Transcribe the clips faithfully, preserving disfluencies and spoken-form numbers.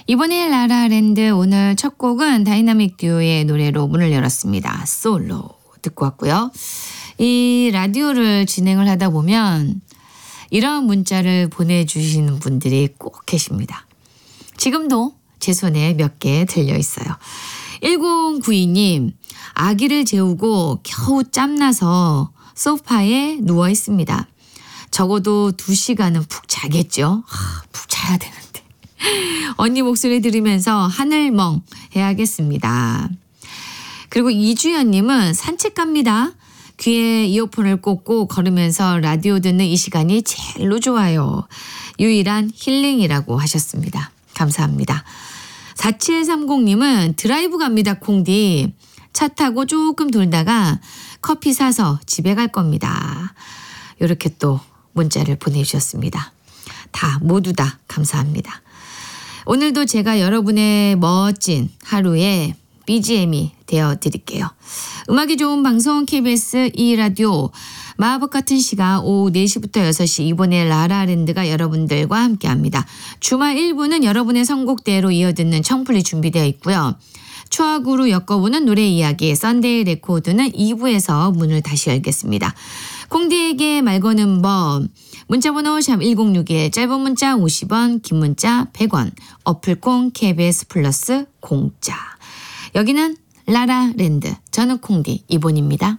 이번에 라라랜드 오늘 첫 곡은 다이나믹 듀오의 노래로 문을 열었습니다. 솔로 듣고 왔고요. 이 라디오를 진행을 하다 보면 이런 문자를 보내주시는 분들이 꼭 계십니다. 지금도 제 손에 몇 개 들려 있어요. 일공구이 님, 아기를 재우고 겨우 짬나서 소파에 누워 있습니다. 적어도 두 시간은 푹 자겠죠. 아, 푹 자야 되는데. 언니 목소리 들으면서 하늘멍 해야겠습니다. 그리고 이주연님은 산책 갑니다. 귀에 이어폰을 꽂고 걸으면서 라디오 듣는 이 시간이 제일로 좋아요. 유일한 힐링이라고 하셨습니다. 감사합니다. 사칠삼공 님은 드라이브 갑니다. 콩디. 차 타고 조금 돌다가 커피 사서 집에 갈 겁니다. 이렇게 또 문자를 보내주셨습니다. 다 모두 다 감사합니다. 오늘도 제가 여러분의 멋진 하루에 비지엠이 되어드릴게요. 음악이 좋은 방송 케이비에스 이 라디오 마법 같은 시간 오후 네 시부터 여섯 시 이번에 라라랜드가 여러분들과 함께합니다. 주말 일 부는 여러분의 선곡대로 이어듣는 청플리 준비되어 있고요. 추억으로 엮어보는 노래 이야기 썬데이 레코드는 이 부에서 문을 다시 열겠습니다. 콩디에게 말 거는 법 문자번호 샵 일공육일 짧은 문자 오십 원 긴 문자 백 원 어플콩 케이비에스 플러스 공짜. 여기는 라라랜드 저는 콩디 이본입니다.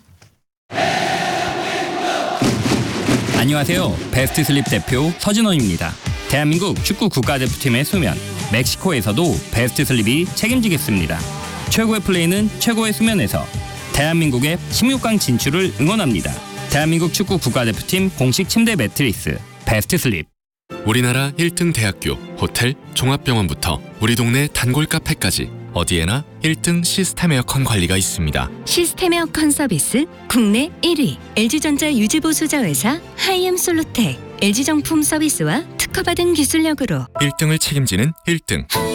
안녕하세요. 베스트 슬립 대표 서진원입니다. 대한민국 축구 국가대표팀의 수면 멕시코에서도 베스트 슬립이 책임지겠습니다. 최고의 플레이는 최고의 수면에서 대한민국의 십육 강 진출을 응원합니다. 대한민국 축구 국가대표팀 공식 침대 매트리스 베스트 슬립. 우리나라 일 등 대학교, 호텔, 종합병원부터 우리 동네 단골 카페까지 어디에나 일 등 시스템 에어컨 관리가 있습니다. 시스템 에어컨 서비스 국내 일 위 엘지전자 유지보수자 회사 하이엠솔루텍 엘지정품 서비스와 특허받은 기술력으로 일 등을 책임지는 일 등